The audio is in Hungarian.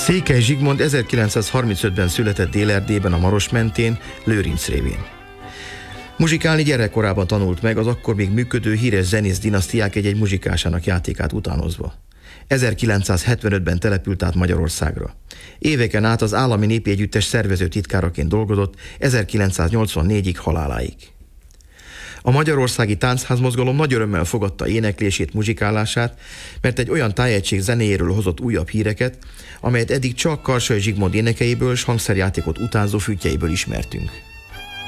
Székely Zsigmond 1935-ben született Dél-Erdélyben a Maros mentén, Lőrinc révén. Muzsikálni gyerekkorában tanult meg, az akkor még működő híres zenész dinasztiák egy-egy muzsikásának játékát utánozva. 1975-ben települt át Magyarországra. Éveken át az Állami Népi Együttes szervező titkáraként dolgozott 1984-ig haláláig. A magyarországi táncházmozgalom nagy örömmel fogadta éneklését, muzsikálását, mert egy olyan tájegység zenéjéről hozott újabb híreket, amelyet eddig csak Karsai Zsigmond énekeiből és hangszerjátékot utánzó füttyeiből ismertünk.